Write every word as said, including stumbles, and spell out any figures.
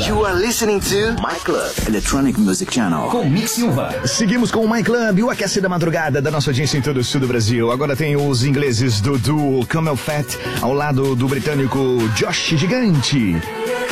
You are listening to My Club Electronic Music Channel com Mick Silva. Seguimos com o My Club, o aquece da madrugada da nossa audiência em todo o sul do Brasil. Agora tem os ingleses do duo Camel Fat ao lado do britânico Josh Gigante.